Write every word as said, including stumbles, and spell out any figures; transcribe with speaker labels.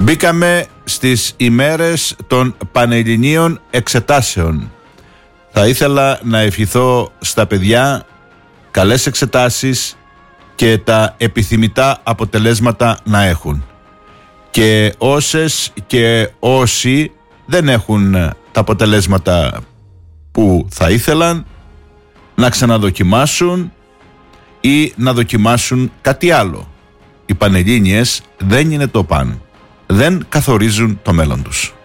Speaker 1: Μπήκαμε στις ημέρες των πανελληνίων εξετάσεων. Θα ήθελα να ευχηθώ στα παιδιά καλές εξετάσεις και τα επιθυμητά αποτελέσματα να έχουν. Και όσες και όσοι δεν έχουν τα αποτελέσματα που θα ήθελαν, να ξαναδοκιμάσουν ή να δοκιμάσουν κάτι άλλο. Οι πανελλήνιες δεν είναι το παν. Δεν καθορίζουν το μέλλον τους.